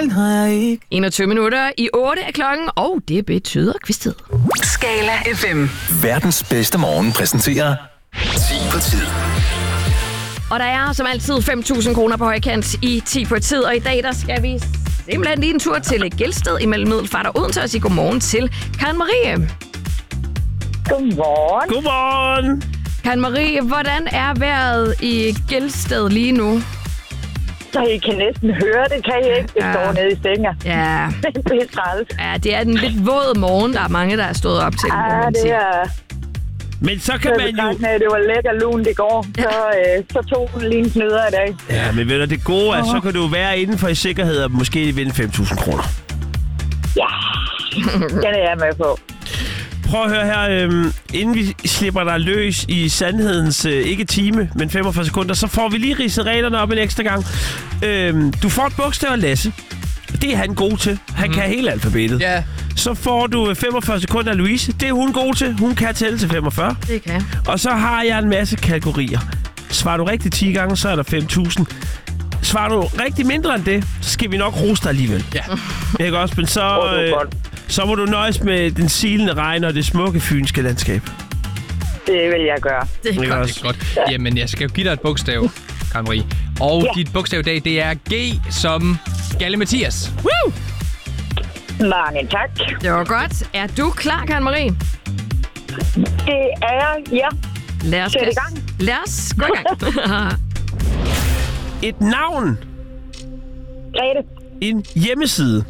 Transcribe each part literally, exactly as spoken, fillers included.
enogtyve minutter i otte er klokken, og det betyder quiz-tid. Skala F M. Verdens bedste morgen præsenterer ti på tid. Og der er som altid fem tusind kroner på højkant i ti på tid, og i dag der skal vi simpelthen lige en tur til Gelsted imellem Middelfart og Odense og sige godmorgen til Karen Marie. Godmorgen. Godmorgen. Karen Marie, hvordan er vejret i Gelsted lige nu? Så I kan næsten høre det, kan I ikke? Det Ja. står nede i stænger. Ja, Det er træls. ja, det er den lidt våde morgen, der er mange, der er stået op til. må Ja, man det sige. er... Men så kan Så man jo... betragtning af, at det var lækker lunt i går, så, øh, så tog hun lige en knyder i dag. Ja, men ved du, det gode er, så kan du være inden for i sikkerhed og måske vinde fem tusind kroner. Ja, den er jeg med på. Prøv at høre her, øhm, inden vi slipper dig løs i sandhedens, øh, ikke time, men femogfyrre sekunder, så får vi lige ridset reglerne op en ekstra gang. Øhm, du får et bogstav af Lasse. Det er han god til. Han mm. kan hele alfabetet. Ja. Så får du femogfyrre sekunder af Louise. Det er hun god til. Hun kan tælle til femogfyrre. Det kan. Og så har jeg en masse kategorier. Svarer du rigtig ti gange, så er der fem tusind. Svarer du rigtig mindre end det, så skal vi nok rose dig alligevel. Ja. Ikke også? Men så, Åh, det er øh, godt. så må du nøjes med den silende regn og det smukke fynske landskab. Det vil jeg gøre. Det er Ikke godt. også? Det er godt. Jamen, jeg skal jo give dig et bogstav, Karen Marie. Og Ja. dit bogstav i dag, det er G som Galle Mathias. Woo! Mange tak. Det var godt. Er du klar, Karen Marie? Det er jeg, ja. Lad os, Sæt i gang. Lad os gå i gang. Et navn. Grete, En hjemmeside.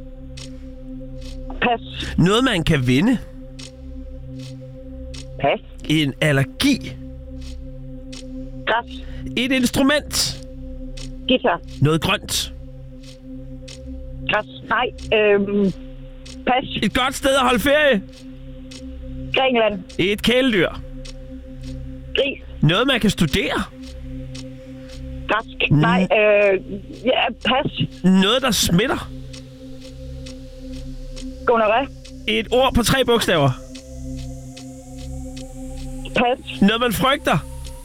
pas. Noget, man kan vinde. Pas. En allergi. Græs. Et instrument. Guitar. Noget grønt. Græs. Nej, øhm... Pas. Et godt sted at holde ferie. Grækenland. Et kæledyr. Gris. Noget, man kan studere. Græsk. Nej, øh... Ja, pas. Noget, der smitter. Gonorrhea. Et ord på tre bogstaver. Pas. Noget, man frygter.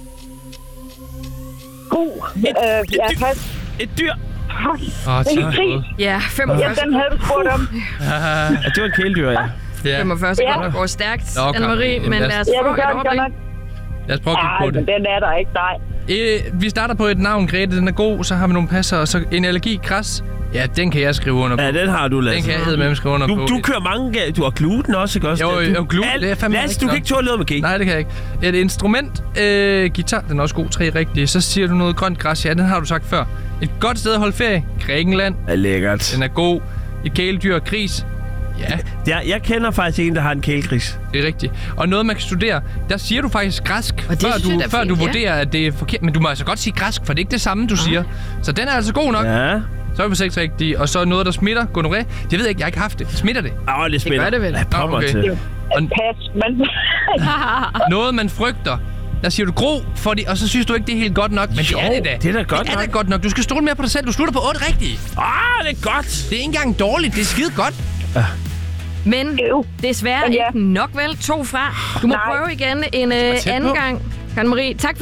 God. Øh, ja, pas. Et dyr. Åh, En tak. gris. Ja, femogfyrre, Ja, den havde du spurgt om. Ja, det var et kæledyr, ja. Ja. femogfyrre sekunder går stærkt, Nå, Anne Marie, Karen. men Jamen, lad os Ja, få du et gør det godt overblik. nok. Lad os prøve at Ej, kigge på men det. den er der ikke, nej. Øh, vi starter på et navn, Grete. Den er god. Så har vi nogle passer. Og så en allergi, græs. Ja, den kan jeg skrive under på. Ja, den har du, Lasse. Den kan jeg hedde skrive under på. Du, du kører mange... ga- Du har gluten også, ikke også? Jo, Du- jo, gluten, Al- det er fandme Lasse, rigtig du kan godt. ikke tåle noget med G. Nej, det kan jeg ikke. Et instrument, øh, guitar, den er også god, tre rigtige. Så siger du noget grønt græs, ja, den har du sagt før. Et godt sted at holde ferie, Grækenland, Ja, lækkert. den er god. Et kæledyr, gris, ja, Jeg, jeg kender faktisk en, der har en kælegris. det er rigtigt. Og noget, man kan studere, der siger du faktisk græsk, Og det før synes jeg du, da er før fint, du ja. vurderer, at det er forkert. Men du må altså godt sige græsk, for det er ikke det samme, du siger. Så den er altså god nok. Ja. Så er vi seks rigtige. Og så noget, der smitter, gonorrhea. Det ved jeg ikke, jeg har ikke haft det. Smitter det? Åh, det spiller. gør det vel. Ja, pommer Okay. til. Og Pas, men... noget, man frygter. Der siger du gro, fordi, og så synes du ikke, det er helt godt nok. Men Jo, det er det da. det er da godt det er nok. da godt nok. Du skal stole mere på dig selv. Du slutter på otte rigtige. Ah, det er godt. Det er ikke engang dårligt. Det er skide godt. Men Øv. desværre Men ja. ikke nok vel. To fra. Du må Nej. prøve igen en øh, tæt anden på. gang. Karen Marie, tak